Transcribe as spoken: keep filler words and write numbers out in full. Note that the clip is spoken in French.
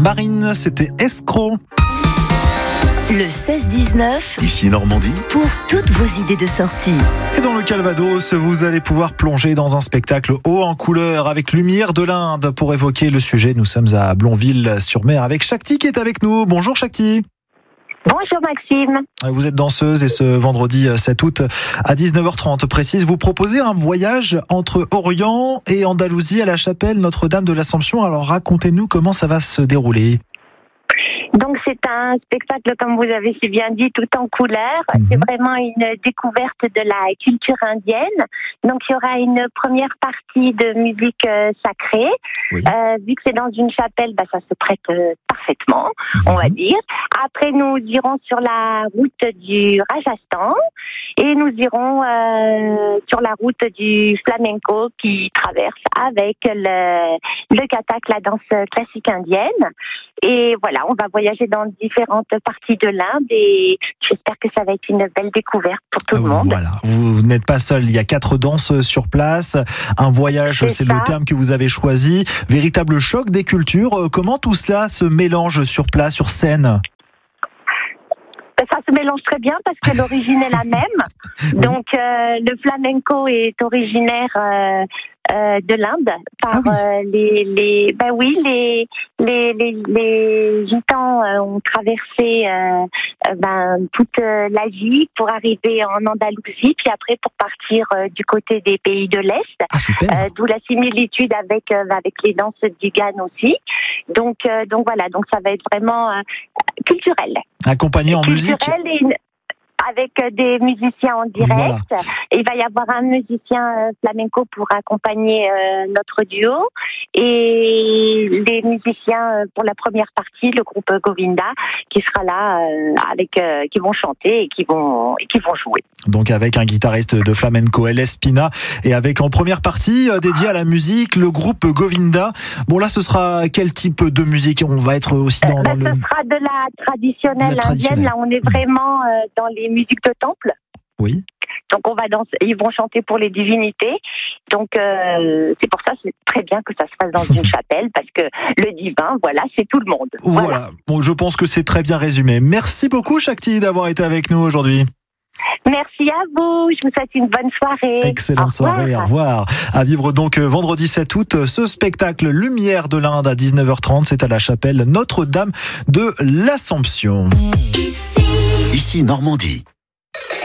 Marine, c'était Escroc. Le seize dix-neuf, Ici Normandie. pour toutes vos idées de sortie. Et dans le Calvados, vous allez pouvoir plonger dans un spectacle haut en couleur avec Lumière de l'Inde. Pour évoquer le sujet, nous sommes à Blonville-sur-Mer avec Shakti qui est avec nous. Bonjour Shakti. Bonjour Maxime. Vous êtes danseuse et ce vendredi sept août à dix-neuf heures trente précise, vous proposez un voyage entre Orient et Andalousie à la chapelle Notre-Dame de l'Assomption. Alors racontez-nous comment ça va se dérouler. Donc c'est un spectacle, comme vous avez si bien dit, tout en couleurs. Mmh. C'est vraiment une découverte de la culture indienne. Donc il y aura une première partie de musique euh, sacrée. Oui. Euh, vu que c'est dans une chapelle, bah, ça se prête euh, parfaitement, Mmh. on va dire. Après nous irons sur la route du Rajasthan et nous irons euh, sur la route du flamenco qui traverse avec le, le Kathak, la danse classique indienne. Et voilà, on va voyager dans différentes parties de l'Inde et j'espère que ça va être une belle découverte pour tout le monde. Voilà, vous, vous n'êtes pas seul, il y a quatre danses sur place, un voyage, c'est, C'est le ça. terme que vous avez choisi, véritable choc des cultures. Euh, Comment tout cela se mélange sur place, sur scène ? Ça se mélange très bien parce que l'origine est la même. Oui. Donc euh, le flamenco est originaire euh, euh, de l'Inde par Ah oui. euh, les les ben oui les les les, les gitans euh, ont traversé euh, euh, ben toute euh, l'Asie pour arriver en Andalousie puis après pour partir euh, du côté des pays de l'Est. Ah super. Euh, d'où la similitude avec euh, avec les danses d'Igan aussi. Donc euh, donc voilà, donc ça va être vraiment euh, culturel. Accompagné en musique. Culturel et une- avec euh, des musiciens en direct. Voilà. Et il va y avoir un musicien euh, flamenco pour accompagner euh, notre duo et les musiciens euh, pour la première partie, le groupe Govinda, qui sera là euh, avec euh, qui vont chanter et qui vont et qui vont jouer. Donc avec un guitariste de flamenco, L S Pina, et avec en première partie euh, dédiée à la musique, le groupe Govinda. Bon là, ce sera quel type de musique ? On va être aussi dans, Là, dans le... ce sera de la traditionnelle La traditionnelle. indienne. Là, on est vraiment euh, dans les musiques de temple. Oui. Donc on va danser, ils vont chanter pour les divinités. Donc euh, c'est pour ça c'est très bien que ça se fasse dans une chapelle parce que le divin, voilà, c'est tout le monde. Voilà. Voilà. Bon, je pense que c'est très bien résumé. Merci beaucoup Shakti d'avoir été avec nous aujourd'hui. Merci à vous. Je vous souhaite une bonne soirée. Excellente Au revoir. soirée, au revoir. À vivre donc euh, vendredi sept août, ce spectacle Lumière de l'Inde à dix-neuf heures trente, c'est à la chapelle Notre-Dame de l'Assomption. Ici Normandie.